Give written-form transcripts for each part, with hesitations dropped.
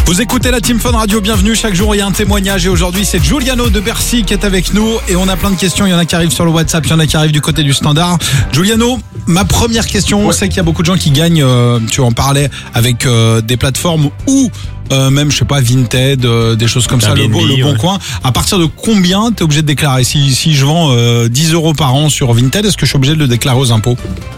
Vous écoutez la Team Fun Radio, bienvenue. Chaque jour, il y a un témoignage et aujourd'hui, c'est Giuliano de Bercy qui est avec nous et on a plein de questions. Il y en a qui arrivent sur le WhatsApp, il y en a qui arrivent du côté du standard. Giuliano, ma première question, on sait qu'il y a beaucoup de gens qui gagnent, tu en parlais, avec des plateformes ou même, je sais pas, Vinted, des choses comme ça, le Bon Coin. À partir de combien t'es obligé de déclarer? Si je vends 10 € par an sur Vinted, est-ce que je suis obligé de le déclarer aux impôts?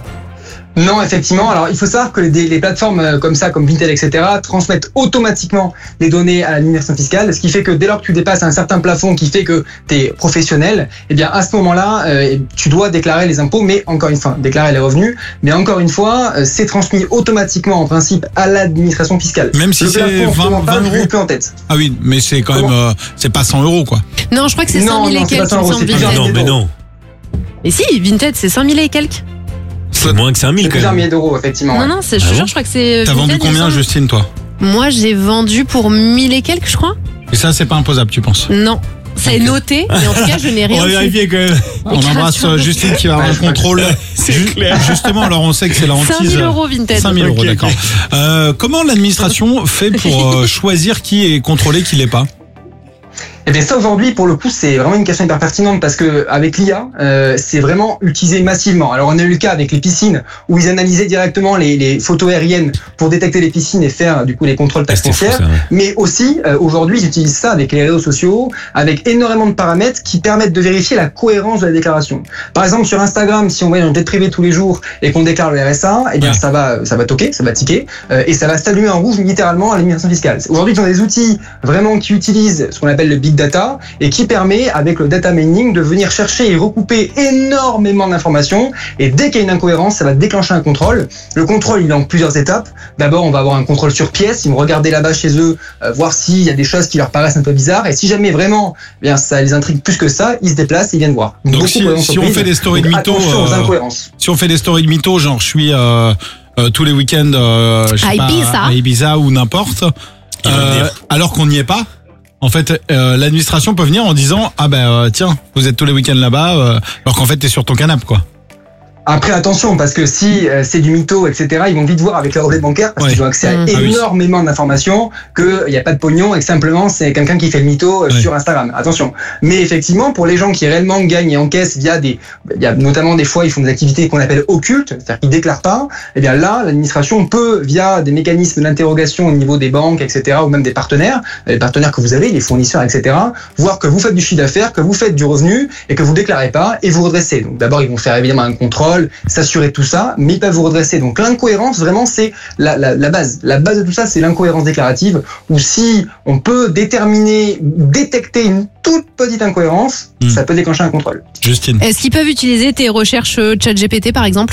Non, effectivement. Alors, il faut savoir que les plateformes comme ça, comme Vinted, etc., transmettent automatiquement les données à l'administration fiscale, ce qui fait que dès lors que tu dépasses un certain plafond qui fait que tu es professionnel, eh bien, à ce moment-là, tu dois déclarer les impôts, mais encore une fois, déclarer les revenus, mais encore une fois, c'est transmis automatiquement, en principe, à l'administration fiscale. Même si c'est 20 €. Plus en tête. Ah oui, mais c'est quand même, c'est pas 100 € quoi. Non, je crois que c'est 5 000 et quelques. Non, mais non. Mais si, Vinted, c'est 5 000 et quelques. C'est moins que 5 000 quand même. 1 millier d'euros, effectivement. Non, je te jure, je crois que c'est. T'as vendu combien, Justine, toi? Moi, j'ai vendu pour 1000 et quelques, je crois. Et ça, c'est pas imposable, tu penses? Non. Ça est noté, mais en tout cas, je n'ai rien. On va vérifier quand même. On embrasse Justine qui va avoir le contrôle. C'est clair. Justement, alors on sait que c'est la hantise. 5 000 € Vinted. 5 000 €, d'accord. Comment l'administration fait pour choisir qui est contrôlé, qui l'est pas? Eh bien ça aujourd'hui pour le coup c'est vraiment une question hyper pertinente parce que avec l'IA c'est vraiment utilisé massivement. Alors on a eu le cas avec les piscines où ils analysaient directement les photos aériennes pour détecter les piscines et faire du coup les contrôles taxes foncières. Mais aussi aujourd'hui ils utilisent ça avec les réseaux sociaux, avec énormément de paramètres qui permettent de vérifier la cohérence de la déclaration. Par exemple sur Instagram, si on va dans une tête privée tous les jours et qu'on déclare le RSA, eh bien ça va toquer, ça va tiquer et ça va s'allumer en rouge littéralement à l'administration fiscale. Aujourd'hui ils ont des outils vraiment qui utilisent ce qu'on appelle le big data et qui permet avec le data mining de venir chercher et recouper énormément d'informations et dès qu'il y a une incohérence ça va déclencher un contrôle. Le contrôle il est en plusieurs étapes. D'abord on va avoir un contrôle sur pièce, ils vont regarder là-bas chez eux voir s'il y a des choses qui leur paraissent un peu bizarres et si jamais vraiment bien ça les intrigue plus que ça, ils se déplacent et ils viennent voir. Donc si on fait des stories de mythos si on fait des stories de mythos genre je suis tous les week-ends à Ibiza ou n'importe alors qu'on n'y est pas. En fait, l'administration peut venir en disant tiens, vous êtes tous les week-ends là-bas, alors qu'en fait t'es sur ton canapé quoi. Après attention parce que si c'est du mytho etc ils vont vite voir avec leur relevé bancaire parce qu'ils ont accès à énormément d'informations qu'il n'y a pas de pognon et que simplement c'est quelqu'un qui fait le mytho sur Instagram. Attention. Mais effectivement pour les gens qui réellement gagnent et encaissent il y a notamment des fois ils font des activités qu'on appelle occultes, c'est-à-dire qu'ils déclarent pas. Et bien là l'administration peut via des mécanismes d'interrogation au niveau des banques etc ou même des partenaires, les partenaires que vous avez, les fournisseurs etc, voir que vous faites du chiffre d'affaires, que vous faites du revenu et que vous déclarez pas et vous redressez. Donc d'abord ils vont faire évidemment un contrôle, s'assurer de tout ça, mais ils peuvent vous redresser. Donc l'incohérence, vraiment, c'est la base. La base de tout ça, c'est l'incohérence déclarative, où si on peut détecter une toute petite incohérence, ça peut déclencher un contrôle. Justine. Est-ce qu'ils peuvent utiliser tes recherches ChatGPT, par exemple ?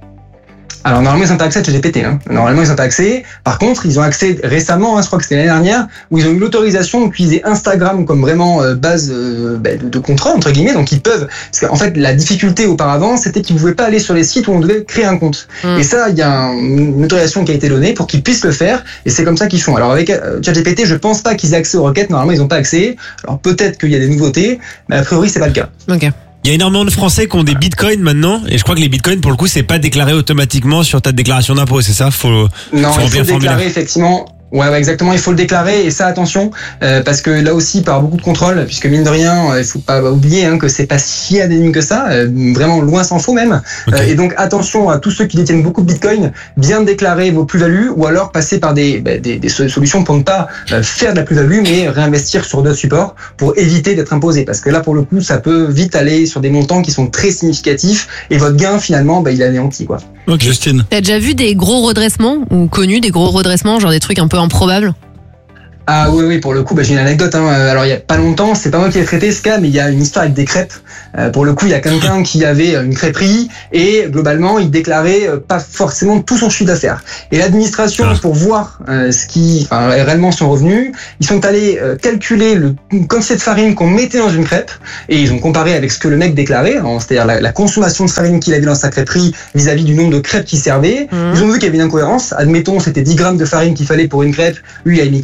Alors normalement ils ont pas accès à ChatGPT. Normalement ils ont pas accès. Par contre ils ont accès récemment, je crois que c'était l'année dernière, où ils ont eu l'autorisation d'utiliser Instagram comme vraiment base de contrôle entre guillemets. Donc ils peuvent. Parce qu'en fait la difficulté auparavant c'était qu'ils ne pouvaient pas aller sur les sites où on devait créer un compte. Et ça il y a une autorisation qui a été donnée pour qu'ils puissent le faire. Et c'est comme ça qu'ils font. Alors avec ChatGPT je pense pas qu'ils aient accès aux requêtes. Normalement ils n'ont pas accès. Alors peut-être qu'il y a des nouveautés, mais a priori c'est pas le cas. Ok. Il y a énormément de Français qui ont des bitcoins maintenant, et je crois que les bitcoins, pour le coup, c'est pas déclaré automatiquement sur ta déclaration d'impôt, c'est ça? Non, il faut déclarer effectivement. Ouais, exactement, il faut le déclarer et ça attention parce que là aussi par beaucoup de contrôles puisque mine de rien il faut pas oublier que c'est pas si anonyme que ça, vraiment loin s'en faut même. Et donc attention à tous ceux qui détiennent beaucoup de Bitcoin, bien déclarer vos plus-values ou alors passer par des solutions pour ne pas faire de la plus-value mais réinvestir sur d'autres supports pour éviter d'être imposé parce que là pour le coup ça peut vite aller sur des montants qui sont très significatifs et votre gain finalement il est anéanti quoi. Ok, Justine. T'as déjà vu des gros redressements ou connu des gros redressements, genre des trucs un peu improbables? Ah oui, pour le coup, j'ai une anecdote. Alors il y a pas longtemps, c'est pas moi qui ai traité ce cas, mais il y a une histoire avec des crêpes. Pour le coup, il y a quelqu'un qui avait une crêperie et globalement, il déclarait pas forcément tout son chiffre d'affaires. Et l'administration, pour voir réellement son revenu, ils sont allés calculer le quantité de farine qu'on mettait dans une crêpe et ils ont comparé avec ce que le mec déclarait, c'est-à-dire la consommation de farine qu'il avait dans sa crêperie vis-à-vis du nombre de crêpes qu'il servait. Ils ont vu qu'il y avait une incohérence. Admettons, c'était 10 grammes de farine qu'il fallait pour une crêpe. Lui, il avait mis 40 grammes.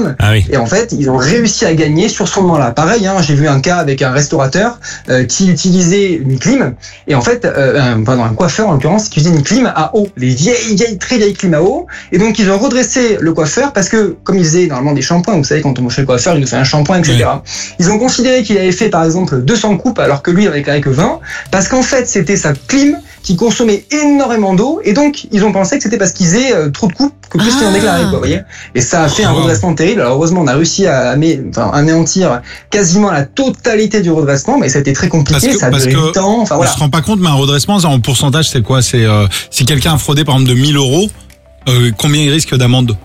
femme. Ah oui. Et en fait, ils ont réussi à gagner sur ce fondement-là. Pareil, j'ai vu un cas avec un restaurateur qui utilisait une clim, et en fait, un coiffeur en l'occurrence, qui utilisait une clim à eau, les très vieilles clims à eau. Et donc, ils ont redressé le coiffeur parce que, comme ils faisaient normalement des shampoings, vous savez, quand on chez le coiffeur, il nous fait un shampoing, etc. Oui. Ils ont considéré qu'il avait fait, par exemple, 200 coupes, alors que lui, il en avait déclaré que 20, parce qu'en fait, c'était sa clim qui consommait énormément d'eau, et donc ils ont pensé que c'était parce qu'ils faisaient trop de coupes que plus qu'ils en déclaraient, quoi, vous voyez. Et ça a fait un redressement terrible. Alors heureusement, on a réussi à anéantir quasiment la totalité du redressement, mais ça a été très compliqué, ça a duré 8 ans. Enfin, voilà. On se rend pas compte, mais un redressement, en pourcentage, c'est quoi? C'est si quelqu'un a fraudé par exemple de 1000 euros, combien il risque d'amende?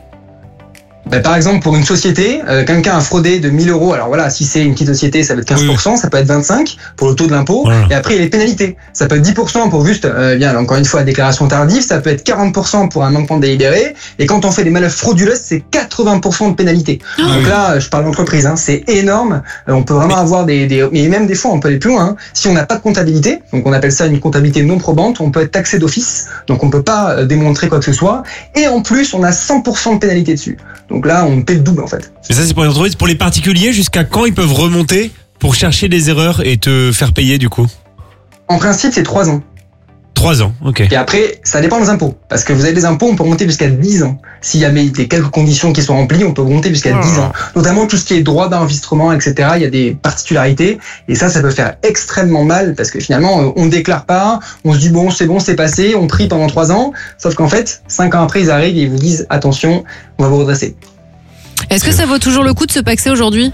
Par exemple, pour une société, quelqu'un a fraudé de 1000 euros. Alors voilà, si c'est une petite société, ça peut être 15%, ça peut être 25% pour le taux de l'impôt. Voilà. Et après, il y a les pénalités. Ça peut être 10% pour juste, encore une fois, déclaration tardive. Ça peut être 40% pour un manquement délibéré. Et quand on fait des manœuvres frauduleuses, c'est 80% de pénalité. Donc là, je parle d'entreprise, c'est énorme. On peut vraiment avoir mais même des fois, on peut aller plus loin. Si on n'a pas de comptabilité, donc on appelle ça une comptabilité non probante, on peut être taxé d'office. Donc on peut pas démontrer quoi que ce soit. Et en plus, on a 100% de pénalité dessus. Donc là, on paie le double en fait. Mais ça, c'est pour les entreprises. Pour les particuliers, jusqu'à quand ils peuvent remonter pour chercher des erreurs et te faire payer du coup? En principe, c'est 3 ans. 3 ans, ok. Et après, ça dépend des impôts. Parce que vous avez des impôts, on peut monter jusqu'à 10 ans. S'il y a des quelques conditions qui sont remplies, on peut monter jusqu'à 10 ans. Notamment tout ce qui est droit d'enregistrement, etc. Il y a des particularités. Et ça peut faire extrêmement mal parce que finalement, on ne déclare pas. On se dit, bon, c'est passé. On prie pendant 3 ans. Sauf qu'en fait, 5 ans après, ils arrivent et ils vous disent, attention, on va vous redresser. Est-ce que ça vaut toujours le coup de se paxer aujourd'hui?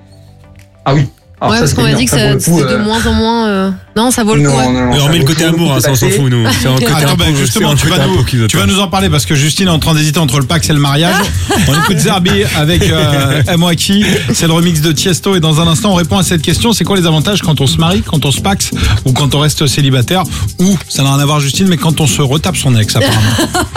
Ah oui. Alors ouais, ça, parce qu'on m'a dit que c'est de moins en moins. Non, ça vaut le coup. Non, Mais on met le côté amour, ça on s'en fout nous. C'est un côté Attends, impôt, justement, c'est un côté impôt qui tu vas nous en parler parce que Justine est en train d'hésiter entre le Pax et le mariage. On écoute Zerbi avec Moi qui. C'est le remix de Tiesto et dans un instant on répond à cette question. C'est quoi les avantages quand on se marie, quand on se paxe ou quand on reste célibataire? Ou, ça n'a rien à voir Justine, mais quand on se retape son ex apparemment.